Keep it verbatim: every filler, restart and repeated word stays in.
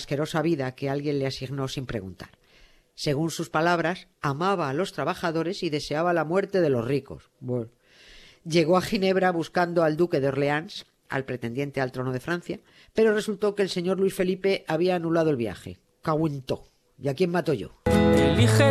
asquerosa vida que alguien le asignó sin preguntar. Según sus palabras, amaba a los trabajadores y deseaba la muerte de los ricos. Bueno. Llegó a Ginebra buscando al duque de Orleans, al pretendiente al trono de Francia, pero resultó que el señor Luis Felipe había anulado el viaje. Cago en to. ¿Y a quién mato yo? Elige